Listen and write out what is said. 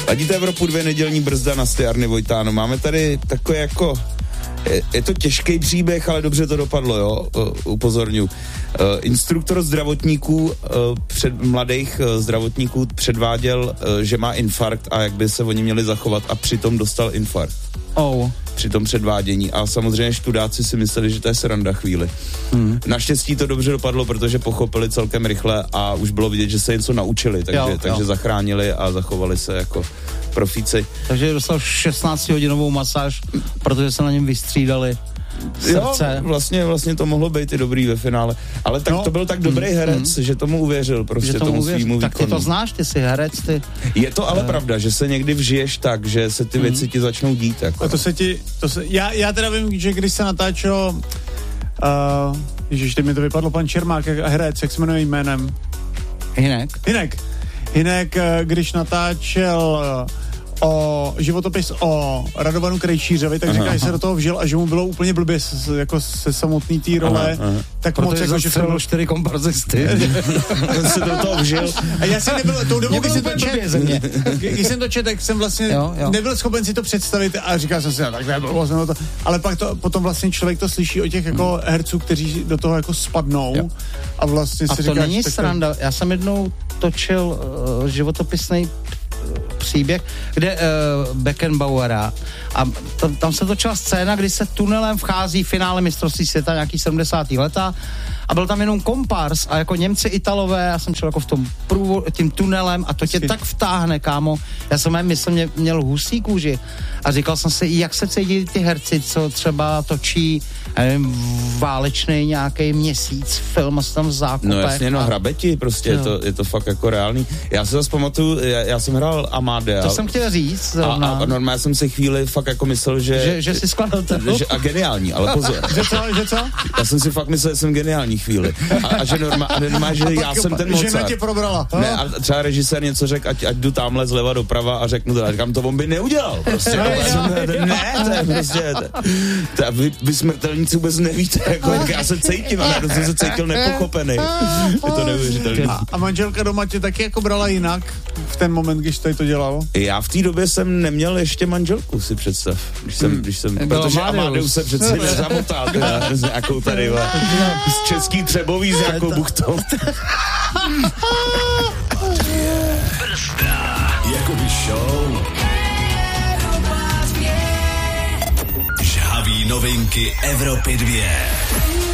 Ladíte Evropu 2, nedělní brzda na Jarny Vojtáno. Máme tady takové jako... Je to těžký příběh, ale dobře to dopadlo, jo, upozorňuji. Instruktor zdravotníků, mladých zdravotníků předváděl, že má infarkt a jak by se oni měli zachovat a přitom dostal infarkt. Při tom předvádění a samozřejmě študáci si mysleli, že to je sranda chvíli. Naštěstí to dobře dopadlo, protože pochopili celkem rychle a už bylo vidět, že se něco naučili, takže zachránili a zachovali se jako profíci. Takže dostal 16hodinovou masáž, protože se na něm vystřídali srdce. Jo, vlastně to mohlo být i dobrý ve finále. Ale tak to byl tak dobrý herec, že tomu uvěřil prostě tomu svýmu tak výkonu. ty to znáš, ty jsi herec, ty. Je to ale pravda, že se někdy vžiješ tak, že se ty věci ti začnou dít. Jako. A já teda vím, že když se natáčelo ježiš, teď mi to vypadlo pan Čermák, herec, jak se jmenuje jménem? Hinek, když natáčel o životopis o Radovanu Krejčířovi, tak říká, že se do toho vžil a že mu bylo úplně blbě jako se samotný té role. Tak protože moc jako, že se bylo 4 komparzisty. se do toho vžil. A já jsem nebyl, tou dobou, když jsem to čet, tak jsem vlastně nebyl schopen si to představit a říkal jsem si, takhle bylo to. Ale pak potom vlastně člověk to slyší o těch jako herců, kteří do toho jako spadnou a vlastně si říká, to není sranda. Já jsem jednou točil životopisný příběh, kde Beckenbauera a tam se točila scéna, kdy se tunelem vchází finále mistrovství světa nějaký 70. leta a byl tam jenom kompars a jako Němci, Italové, já jsem šel jako v tom tím tunelem a to tě tak vtáhne, kámo. Já jsem měl husí kůži a říkal jsem si, jak se cítí ty herci, co třeba točí válečný nějaký měsíc, film a se tam v zákupech. No jasně, hrabeti, prostě je to fakt jako reálný. Já se zase pamatuju, já jsem hrál Amadea. To jsem chtěl říct. A normálně jsem si chvíli fakt jako myslel, že si skladal ten a geniální, ale pozor. Že co? Já jsem si fakt myslel, že jsem geniální chvíli. A že normálně, že já jsem ten Mozart. Žena tě probrala. Ne, a třeba režisér něco řekl, ať jdu tamhle zleva doprava a řeknu to. A říkám, to on by neudělal. Prostě. To je prostě... Vy smrtelníci vůbec nevíte, jako, jak já se cítím. A najednou jsem se cítil nepochopený. Je to neuvěřitelné. A manželka doma tě taky jako brala jinak v ten moment, když tady to dělalo? Já v té době jsem neměl ještě manželku, si představ. Když jsem protože Amadeus se přeci nezamotal s nějakou tady z český Třebový s nějakou buchtou. Brzda. Jakoby show. Žhavý novinky Evropy 2.